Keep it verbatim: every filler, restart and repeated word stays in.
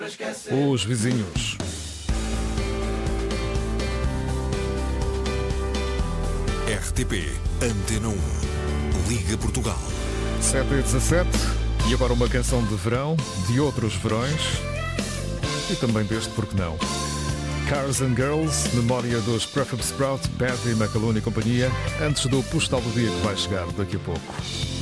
Os vizinhos. R T P Antena um, Liga Portugal. sete e dezassete. E agora uma canção de verão, de outros verões e também deste, porque não? Cars and Girls, memória dos Prefab Sprout, Paddy, McAloon e companhia, antes do postal do dia que vai chegar daqui a pouco.